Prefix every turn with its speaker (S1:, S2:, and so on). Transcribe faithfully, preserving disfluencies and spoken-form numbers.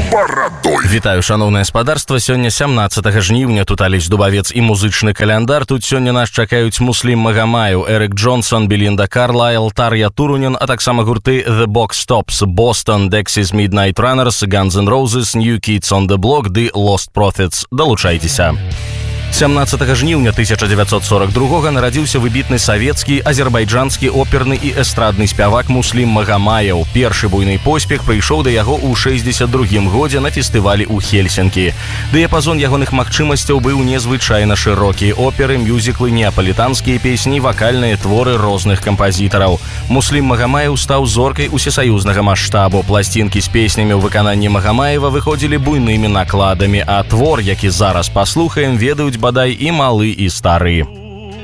S1: Барадой.
S2: Вітаю, шановнае спадарства. Сёння сямнаццатага жніўня. Тут Алесь Дубавец і музычны каляндар. Тут сёння нас чакаюць Муслим Магамаев, Эрик Джонсон, Белинда Карлайл, Тарья Турунен, а таксама гурты The Box Tops, Boston, Dexys Midnight Runners, Guns N' Roses, New Kids on the Block ды Lost Prophets. Далучайцеся. сямнаццатага жніўня тысяча дзевяцьсот сорок другога нарадзіўся выбітны савецкі, азербайджанскі оперны і эстрадны спявак Муслим Магамаев. Першы буйны поспех прыйшоў да яго ў шэсцьдзесят другім годзе на фестывалі ў Хельсінкі. Дыяпазон ягоных магчымасцяў быў незвычайна шырокі. Оперы, мюзіклы, неапалітанскія песні, вакальныя творы розных кампазітараў. Муслим Магамаев стаў зоркай усесаюзнага маштабу. Пласцінкі з песнямі ў выкананні Магамаева выходзілі буйнымі накладамі, а твор, які зараз паслухаем, ведаюць бадай і малы, і стары.